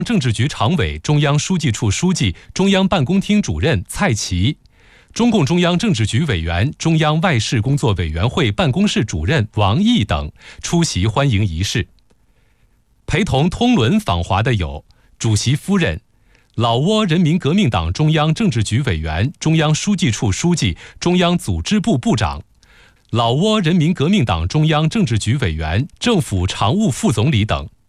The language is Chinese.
政治局常委、中央书记处书记、中央办公厅主任蔡奇，中共中央政治局委员、中央外事工作委员会办公室主任王毅等出席欢迎仪式。陪同通伦访华的有主席夫人、老挝人民革命党中央政治局委员、中央书记处书记、中央组织部部长，老挝人民革命党中央政治局委员、政府常务副总理等。